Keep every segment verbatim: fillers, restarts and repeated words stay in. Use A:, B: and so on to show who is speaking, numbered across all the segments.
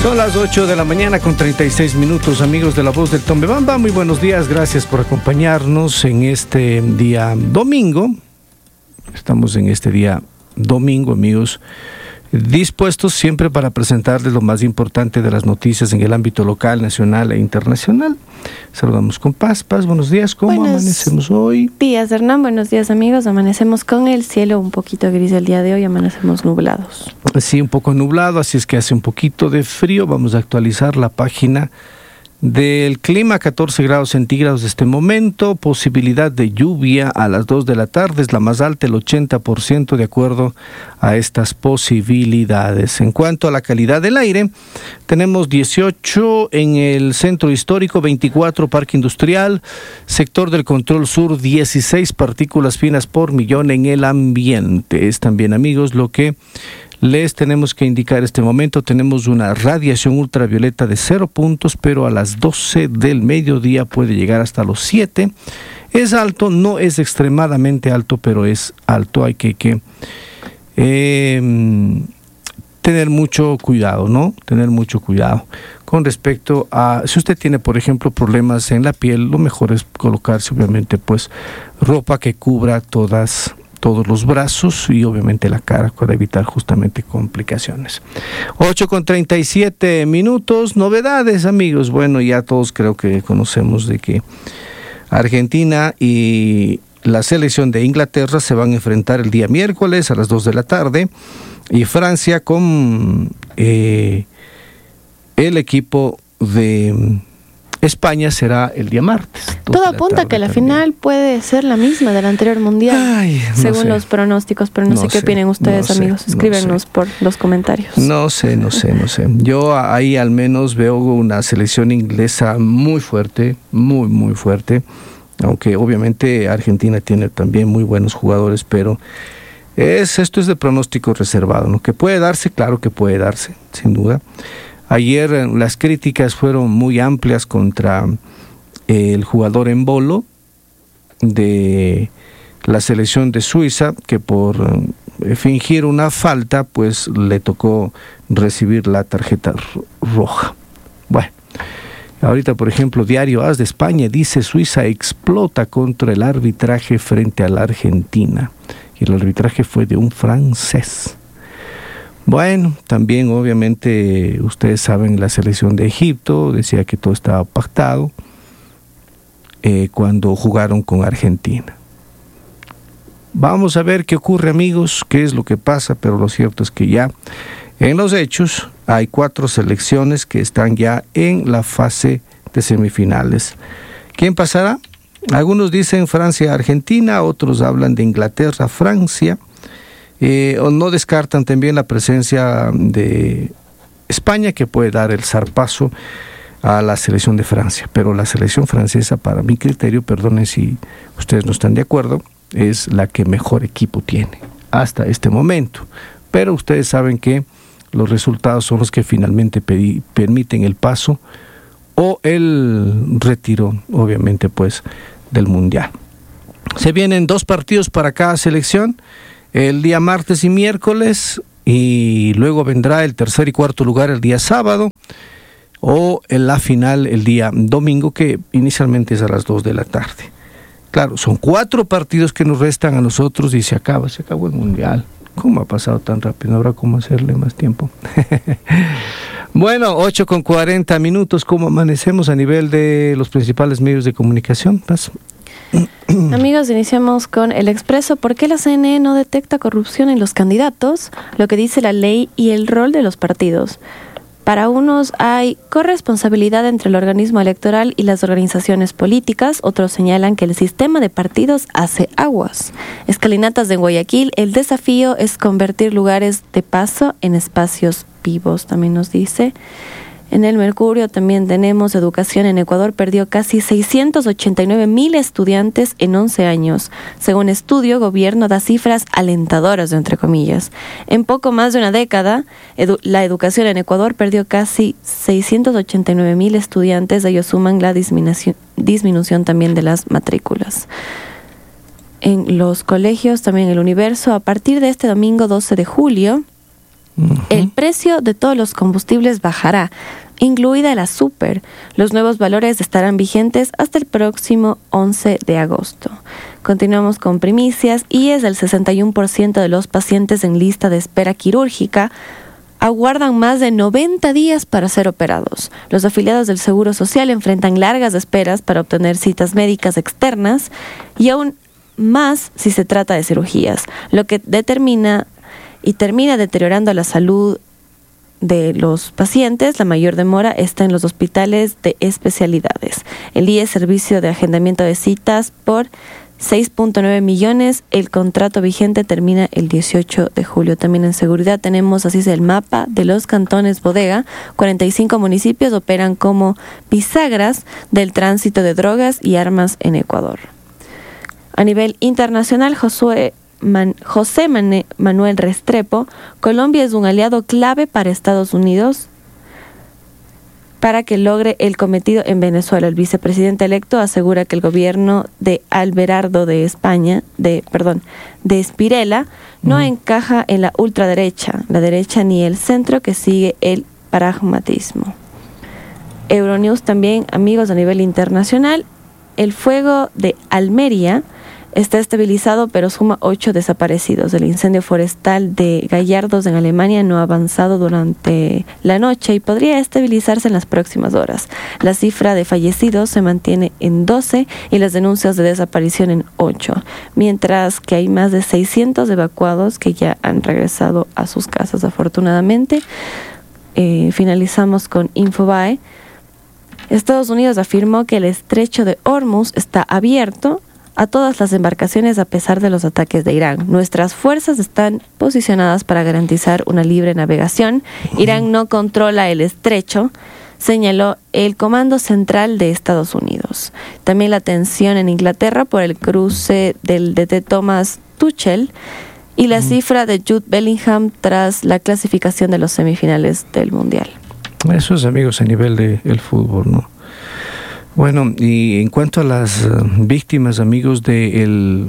A: Son las ocho de la mañana con treinta y seis minutos, amigos de La Voz del Tombebamba. Muy buenos días, gracias por acompañarnos en este día domingo. Estamos en este día domingo, amigos, dispuestos siempre para presentarles lo más importante de las noticias en el ámbito local, nacional e internacional. Saludamos con Paz. Paz, buenos días. ¿Cómo buenos amanecemos hoy?
B: Buenos días, Hernán. Buenos días, amigos. Amanecemos con el cielo un poquito gris el día de hoy. Amanecemos nublados.
A: Sí, un poco nublado, así es que hace un poquito de frío. Vamos a actualizar la página del clima, catorce grados centígrados de este momento, posibilidad de lluvia a las dos de la tarde, es la más alta, el ochenta por ciento de acuerdo a estas posibilidades. En cuanto a la calidad del aire, tenemos dieciocho en el centro histórico, veinticuatro parque industrial, sector del control sur, dieciséis partículas finas por millón en el ambiente. Es también, amigos, lo que les tenemos que indicar este momento. Tenemos una radiación ultravioleta de cero puntos, pero a las doce del mediodía puede llegar hasta los siete. Es alto, no es extremadamente alto, pero es alto. Hay que, que eh, tener mucho cuidado, ¿no? Tener mucho cuidado. Con respecto a, si usted tiene, por ejemplo, problemas en la piel, lo mejor es colocarse, obviamente, pues, ropa que cubra todas todos los brazos y obviamente la cara para evitar justamente complicaciones. ocho con treinta y siete minutos, novedades, amigos. Bueno, ya todos creo que conocemos de que Argentina y la selección de Inglaterra se van a enfrentar el día miércoles a las dos de la tarde y Francia con eh, el equipo de España será el día martes.
B: Todo apunta a que la también. final puede ser la misma del anterior mundial, Ay, no según sé. los pronósticos, pero no, no sé qué sé, opinen ustedes, no amigos. Sé, Escríbenos no por los comentarios.
A: No sé, no sé, no sé. Yo ahí al menos veo una selección inglesa muy fuerte, muy, muy fuerte, aunque obviamente Argentina tiene también muy buenos jugadores, pero es esto es de pronóstico reservado, ¿no? Que puede darse, claro que puede darse, sin duda. Ayer las críticas fueron muy amplias contra el jugador Embolo de la selección de Suiza, que por fingir una falta, pues le tocó recibir la tarjeta roja. Bueno, ahorita, por ejemplo, Diario A S de España dice: Suiza explota contra el arbitraje frente a la Argentina. Y el arbitraje fue de un francés. Bueno, también obviamente ustedes saben, la selección de Egipto decía que todo estaba pactado eh, cuando jugaron con Argentina. Vamos a ver qué ocurre, amigos, qué es lo que pasa, pero lo cierto es que ya en los hechos hay cuatro selecciones que están ya en la fase de semifinales. ¿Quién pasará? Algunos dicen Francia-Argentina, otros hablan de Inglaterra-Francia. Eh, o no descartan también la presencia de España, que puede dar el zarpazo a la selección de Francia, pero la selección francesa, para mi criterio, perdonen si ustedes no están de acuerdo, es la que mejor equipo tiene hasta este momento, pero ustedes saben que los resultados son los que finalmente pedi- permiten el paso o el retiro, obviamente, pues, del Mundial. Se vienen dos partidos para cada selección, el día martes y miércoles, y luego vendrá el tercer y cuarto lugar el día sábado, o en la final el día domingo, que inicialmente es a las dos de la tarde. Claro, son cuatro partidos que nos restan a nosotros y se acaba, se acabó el Mundial. ¿Cómo ha pasado tan rápido? No habrá cómo hacerle más tiempo. Bueno, ocho con cuarenta minutos, ¿cómo amanecemos a nivel de los principales medios de comunicación? ¿Pas?
B: Amigos, iniciamos con El Expreso. ¿Por qué la C N E no detecta corrupción en los candidatos? Lo que dice la ley y el rol de los partidos. Para unos hay corresponsabilidad entre el organismo electoral y las organizaciones políticas. Otros señalan que el sistema de partidos hace aguas. Escalinatas de Guayaquil. El desafío es convertir lugares de paso en espacios vivos, también nos dice. En el Mercurio también tenemos educación en Ecuador perdió casi seiscientos ochenta y nueve mil estudiantes en once años. Según estudio, gobierno da cifras alentadoras, entre comillas. En poco más de una década, edu- la educación en Ecuador perdió casi seiscientos ochenta y nueve mil estudiantes. Ellos suman la disminución, disminución también de las matrículas. En los colegios, también El Universo, a partir de este domingo doce de julio, Uh-huh. El precio de todos los combustibles bajará, incluida la super. Los nuevos valores estarán vigentes hasta el próximo once de agosto. Continuamos con primicias y es el sesenta y uno por ciento de los pacientes en lista de espera quirúrgica aguardan más de noventa días para ser operados. Los afiliados del Seguro Social enfrentan largas esperas para obtener citas médicas externas y aún más si se trata de cirugías, lo que determina y termina deteriorando la salud de los pacientes. La mayor demora está en los hospitales de especialidades. El I E Servicio de Agendamiento de Citas por seis punto nueve millones. El contrato vigente termina el dieciocho de julio. También en seguridad tenemos, así es el mapa de los cantones bodega. cuarenta y cinco municipios operan como bisagras del tránsito de drogas y armas en Ecuador. A nivel internacional, Josué Man, José Mane, Manuel Restrepo, Colombia es un aliado clave para Estados Unidos para que logre el cometido en Venezuela. El vicepresidente electo asegura que el gobierno de Alberardo de España, de perdón, de Spirella, no mm. encaja en la ultraderecha, la derecha ni el centro que sigue el pragmatismo. Euronews también, amigos, a nivel internacional, el fuego de Almería está estabilizado, pero suma ocho desaparecidos. El incendio forestal de Gallardos en Alemania no ha avanzado durante la noche y podría estabilizarse en las próximas horas. La cifra de fallecidos se mantiene en doce y las denuncias de desaparición en ocho, mientras que hay más de seiscientos evacuados que ya han regresado a sus casas. Afortunadamente, eh, finalizamos con Infobae. Estados Unidos afirmó que el estrecho de Hormuz está abierto a todas las embarcaciones a pesar de los ataques de Irán. Nuestras fuerzas están posicionadas para garantizar una libre navegación. Irán no controla el estrecho, señaló el Comando Central de Estados Unidos. También la tensión en Inglaterra por el cruce del D T Thomas Tuchel y la cifra de Jude Bellingham tras la clasificación de los semifinales del Mundial.
A: Eso es, amigos, a nivel del fútbol, ¿no? Bueno, y en cuanto a las uh, víctimas, amigos, del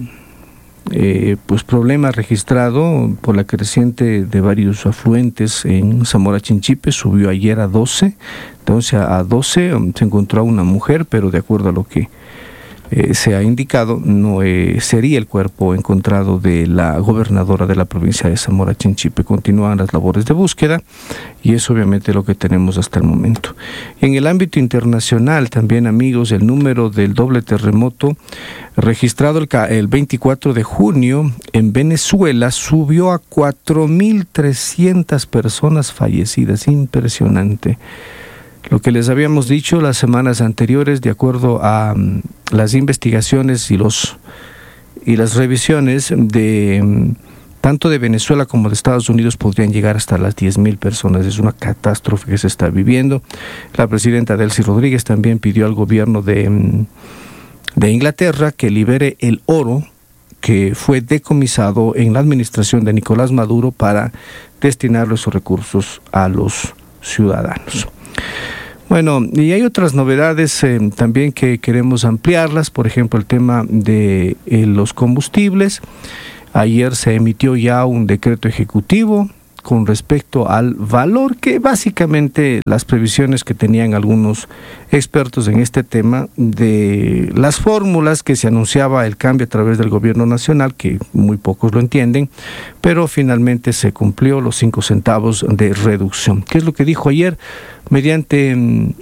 A: eh, pues problema registrado por la creciente de varios afluentes en Zamora Chinchipe, subió ayer a doce, entonces a doce um, se encontró una mujer, pero de acuerdo a lo que eh, se ha indicado, no eh, sería el cuerpo encontrado de la gobernadora de la provincia de Zamora Chinchipe. Continúan las labores de búsqueda y es obviamente lo que tenemos hasta el momento. En el ámbito internacional también, amigos, el número del doble terremoto registrado el, el veinticuatro de junio en Venezuela subió a cuatro mil trescientas personas fallecidas. Impresionante. Lo que les habíamos dicho las semanas anteriores, de acuerdo a um, las investigaciones y los y las revisiones de um, tanto de Venezuela como de Estados Unidos, podrían llegar hasta las diez mil personas. Es una catástrofe que se está viviendo. La presidenta Delcy Rodríguez también pidió al gobierno de, um, de Inglaterra que libere el oro que fue decomisado en la administración de Nicolás Maduro para destinar esos recursos a los ciudadanos. Bueno, y hay otras novedades eh, también que queremos ampliarlas, por ejemplo el tema de eh, los combustibles. Ayer se emitió ya un decreto ejecutivo con respecto al valor, que básicamente las previsiones que tenían algunos expertos en este tema, de las fórmulas que se anunciaba el cambio a través del gobierno nacional, que muy pocos lo entienden, pero finalmente se cumplió los cinco centavos de reducción. ¿Qué es lo que dijo ayer mediante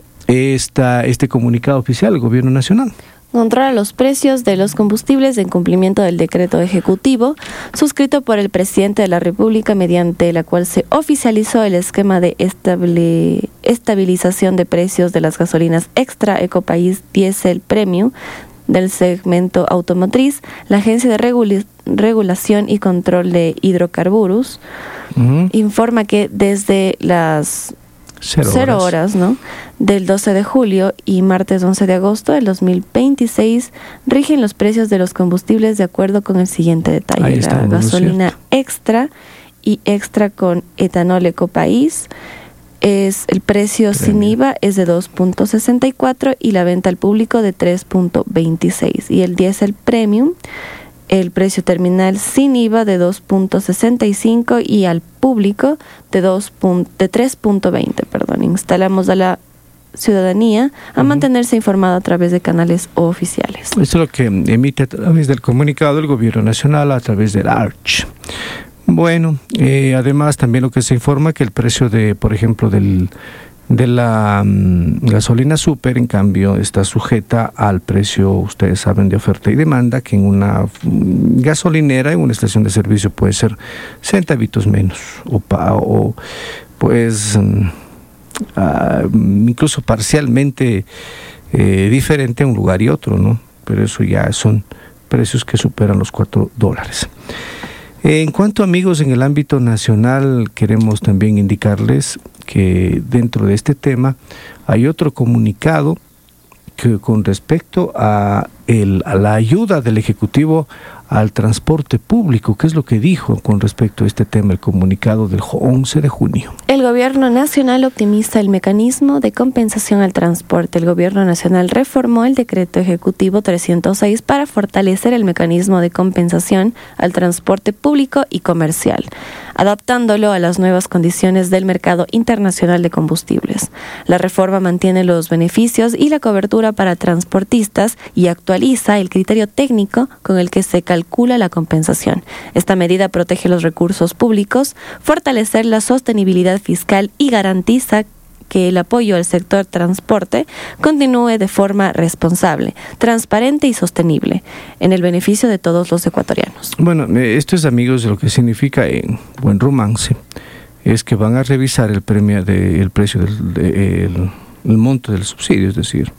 A: esta, este comunicado oficial del gobierno nacional?
B: Controla los precios de los combustibles en cumplimiento del decreto ejecutivo suscrito por el presidente de la República, mediante la cual se oficializó el esquema de estable, estabilización de precios de las gasolinas Extra, Ecopaís, Diesel, Premium del segmento automotriz. La Agencia de Regula- Regulación y Control de Hidrocarburos uh-huh. informa que desde las Cero, Cero horas, horas ¿no? del doce de julio y martes once de agosto del dos mil veintiséis rigen los precios de los combustibles de acuerdo con el siguiente detalle. Ahí está, la gasolina cierto. Extra y extra con etanol Ecopaís, es el precio Premium. Sin I V A es de dos punto sesenta y cuatro y la venta al público de tres punto veintiséis, y el diésel Premium el precio terminal sin I V A de dos punto sesenta y cinco y al público de, dos, de tres punto veinte. Perdón. Instalamos a la ciudadanía a uh-huh. mantenerse informada a través de canales oficiales.
A: Esto es lo que emite a través del comunicado del Gobierno Nacional, a través del A R C H. Bueno, eh, además también lo que se informa que el precio de, por ejemplo, del de la um, gasolina super, en cambio, está sujeta al precio, ustedes saben, de oferta y demanda, que en una um, gasolinera, en una estación de servicio puede ser centavitos menos, o, pa, o pues um, uh, incluso parcialmente eh, diferente a un lugar y otro, ¿no? Pero eso ya son precios que superan los cuatro dólares. En cuanto a amigos en el ámbito nacional, queremos también indicarles que dentro de este tema hay otro comunicado que con respecto a, el, a la ayuda del Ejecutivo al transporte público. ¿Qué es lo que dijo con respecto a este tema el comunicado del once de junio?
B: El Gobierno Nacional optimiza el mecanismo de compensación al transporte. El Gobierno Nacional reformó el Decreto Ejecutivo trescientos seis para fortalecer el mecanismo de compensación al transporte público y comercial, adaptándolo a las nuevas condiciones del mercado internacional de combustibles. La reforma mantiene los beneficios y la cobertura para transportistas y actualiza el criterio técnico con el que se calcula la compensación. Esta medida protege los recursos públicos, fortalece la sostenibilidad fiscal y garantiza que el apoyo al sector transporte continúe de forma responsable, transparente y sostenible, en el beneficio de todos los ecuatorianos.
A: Bueno, esto es, amigos, lo que significa en buen romance, es que van a revisar el premio de, el precio del de, el, el monto del subsidio, es decir,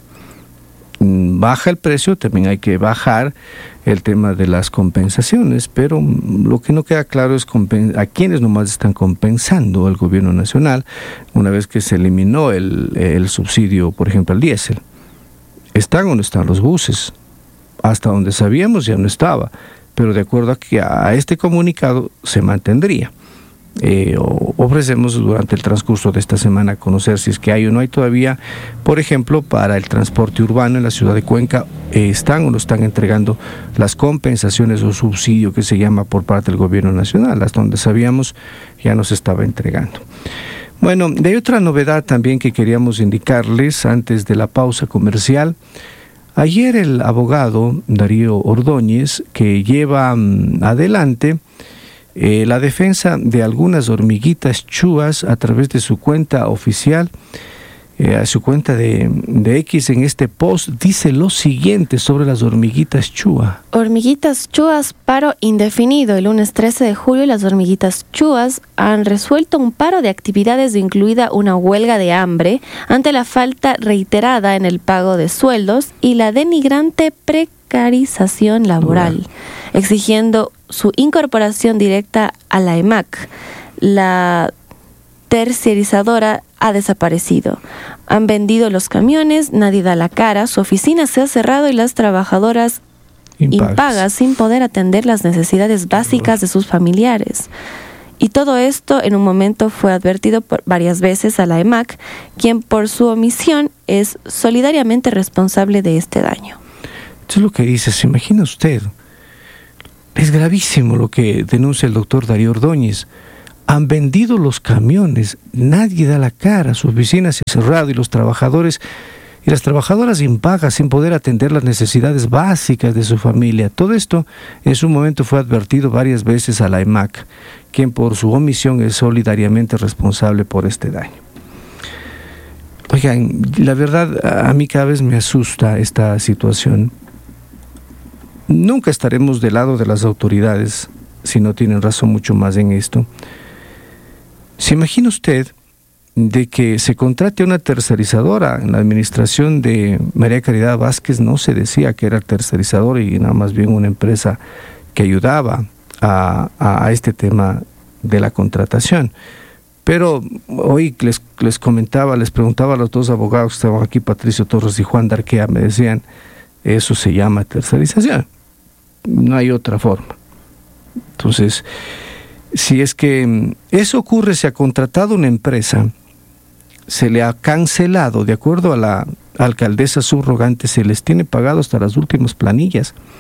A: baja el precio, también hay que bajar el tema de las compensaciones, pero lo que no queda claro es a quiénes nomás están compensando el Gobierno Nacional una vez que se eliminó el, el subsidio, por ejemplo, al diésel. ¿Están o no están los buses? Hasta donde sabíamos ya no estaba, pero de acuerdo a, que a este comunicado se mantendría. Eh, o ofrecemos durante el transcurso de esta semana conocer si es que hay o no hay todavía, por ejemplo, para el transporte urbano en la ciudad de Cuenca, eh, están o no están entregando las compensaciones o subsidio que se llama por parte del Gobierno Nacional. Hasta donde sabíamos ya nos estaba entregando. Bueno, hay otra novedad también que queríamos indicarles antes de la pausa comercial. Ayer el abogado Darío Ordóñez, que lleva um, adelante Eh, la defensa de algunas hormiguitas chúas a través de su cuenta oficial, eh, a su cuenta de, de X, en este post dice lo siguiente sobre las hormiguitas chúa.
B: Hormiguitas chúas, paro indefinido. El lunes trece de julio las hormiguitas chúas han resuelto un paro de actividades, incluida una huelga de hambre, ante la falta reiterada en el pago de sueldos y la denigrante precarización laboral, exigiendo su incorporación directa a la E M A C. La terciarizadora ha desaparecido. Han vendido los camiones, nadie da la cara, su oficina se ha cerrado y las trabajadoras impagas, impagas sin poder atender las necesidades básicas de sus familiares. Y todo esto en un momento fue advertido por varias veces a la E M A C, quien por su omisión es solidariamente responsable de este daño.
A: Eso es lo que dice, ¿se imagina usted? Es gravísimo lo que denuncia el doctor Darío Ordóñez. Han vendido los camiones, nadie da la cara, su oficina se ha cerrado y los trabajadores y las trabajadoras impagas sin poder atender las necesidades básicas de su familia. Todo esto en su momento fue advertido varias veces a la E M A C, quien por su omisión es solidariamente responsable por este daño. Oigan, la verdad a mí cada vez me asusta esta situación. Nunca estaremos del lado de las autoridades si no tienen razón mucho más en esto. ¿Se imagina usted de que se contrate a una tercerizadora? En la administración de María Caridad Vázquez no se decía que era tercerizadora y nada más bien una empresa que ayudaba a, a, a este tema de la contratación. Pero hoy les, les comentaba, les preguntaba a los dos abogados que estaban aquí, Patricio Torres y Juan Darquea, me decían, eso se llama tercerización, no hay otra forma. Entonces, si es que eso ocurre, se ha contratado una empresa, se le ha cancelado, de acuerdo a la alcaldesa subrogante, se les tiene pagado hasta las últimas planillas,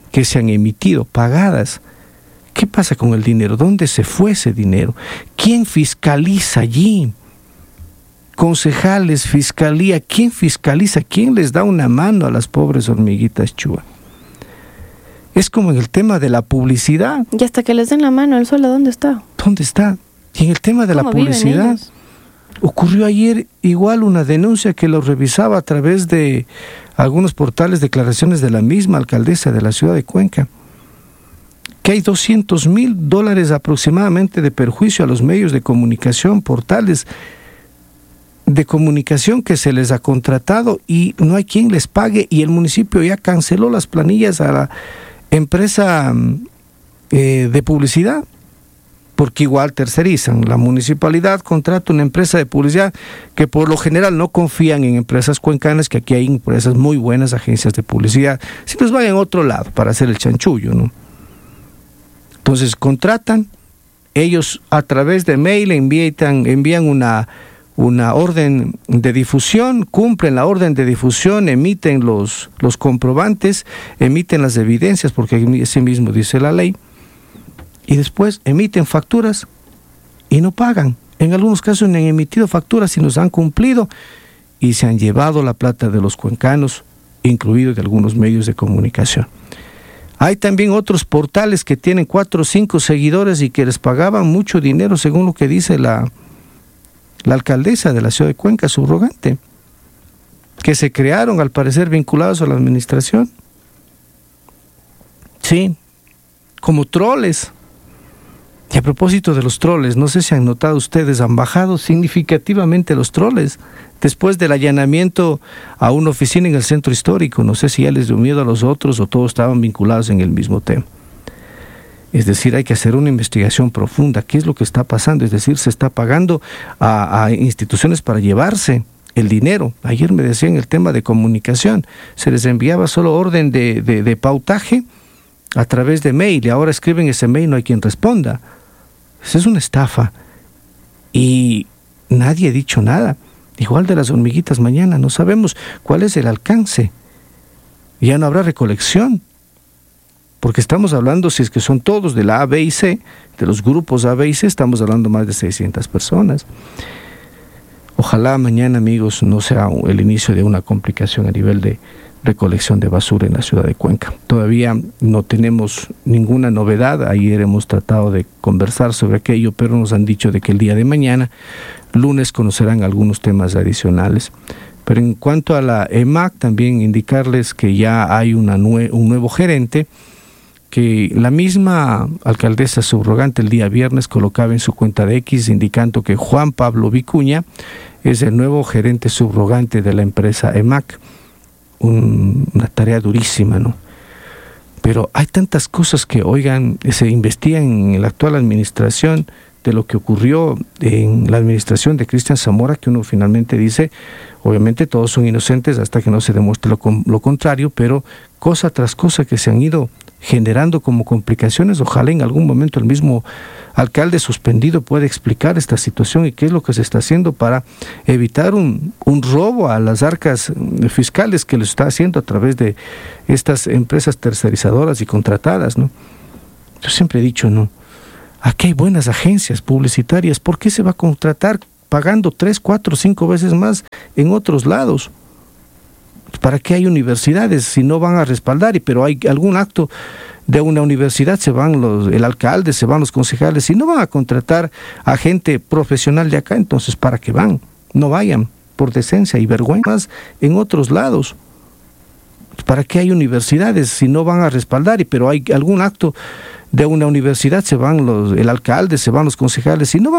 A: que se han emitido, pagadas. ¿Qué pasa con el dinero? ¿Dónde se fue ese dinero? ¿Quién fiscaliza allí? Concejales, fiscalía, ¿quién fiscaliza? ¿Quién les da una mano a las pobres hormiguitas Chua? Es como en el tema de la publicidad.
B: Y hasta que les den la mano, ¿el suelo dónde está?
A: ¿Dónde está? Y en el tema de la publicidad, ocurrió ayer igual una denuncia que lo revisaba a través de algunos portales, declaraciones de la misma alcaldesa de la ciudad de Cuenca, que hay doscientos mil dólares aproximadamente de perjuicio a los medios de comunicación, portales de comunicación que se les ha contratado y no hay quien les pague, y el municipio ya canceló las planillas a la empresa eh, de publicidad, porque igual tercerizan. La municipalidad contrata una empresa de publicidad que por lo general no confían en empresas cuencanas, que aquí hay empresas muy buenas, agencias de publicidad, si les van en otro lado para hacer el chanchullo, ¿no? Entonces contratan, ellos a través de mail envían, envían una, una orden de difusión, cumplen la orden de difusión, emiten los, los comprobantes, emiten las evidencias, porque así mismo dice la ley, y después emiten facturas y no pagan. En algunos casos no han emitido facturas y nos han cumplido y se han llevado la plata de los cuencanos, incluidos de algunos medios de comunicación. Hay también otros portales que tienen cuatro o cinco seguidores y que les pagaban mucho dinero, según lo que dice la, la alcaldesa de la ciudad de Cuenca, subrogante, que se crearon al parecer vinculados a la administración. Sí, como troles. Y a propósito de los troles, no sé si han notado ustedes, han bajado significativamente los troles después del allanamiento a una oficina en el centro histórico. No sé si ya les dio miedo a los otros o todos estaban vinculados en el mismo tema. Es decir, hay que hacer una investigación profunda. ¿Qué es lo que está pasando? Es decir, se está pagando a, a instituciones para llevarse el dinero. Ayer me decían el tema de comunicación, se les enviaba solo orden de, de, de pautaje a través de mail, y ahora escriben ese mail, no hay quien responda. Esa es una estafa y nadie ha dicho nada. Igual de las hormiguitas mañana, no sabemos cuál es el alcance. Ya no habrá recolección, porque estamos hablando, si es que son todos de la A, B y C, de los grupos A, B y C, estamos hablando más de seiscientas personas. Ojalá mañana, amigos, no sea el inicio de una complicación a nivel de recolección de basura en la ciudad de Cuenca. Todavía no tenemos ninguna novedad. Ayer hemos tratado de conversar sobre aquello, pero nos han dicho de que el día de mañana, lunes, conocerán algunos temas adicionales. Pero en cuanto a la E M A C, también indicarles que ya hay una nue- un nuevo gerente, que la misma alcaldesa subrogante el día viernes colocaba en su cuenta de X, indicando que Juan Pablo Vicuña es el nuevo gerente subrogante de la empresa E M A C. Un, una tarea durísima, ¿no? Pero hay tantas cosas que, oigan, se investigan en la actual administración de lo que ocurrió en la administración de Cristian Zamora, que uno finalmente dice, obviamente todos son inocentes hasta que no se demuestre lo, lo contrario, pero cosa tras cosa que se han ido generando como complicaciones. Ojalá en algún momento el mismo alcalde suspendido pueda explicar esta situación y qué es lo que se está haciendo para evitar un, un robo a las arcas fiscales que lo está haciendo a través de estas empresas tercerizadoras y contratadas, ¿no? Yo siempre he dicho, ¿no? Aquí hay buenas agencias publicitarias, ¿por qué se va a contratar pagando tres, cuatro, cinco veces más en otros lados? ¿Para qué hay universidades si no van a respaldar? Y pero hay algún acto de una universidad, se van los, el alcalde, se van los concejales, si no van a contratar a gente profesional de acá, entonces ¿para qué van? No vayan, por decencia y vergüenza en otros lados. ¿Para qué hay universidades si no van a respaldar? Y pero hay algún acto de una universidad, se van los, el alcalde, se van los concejales, si no van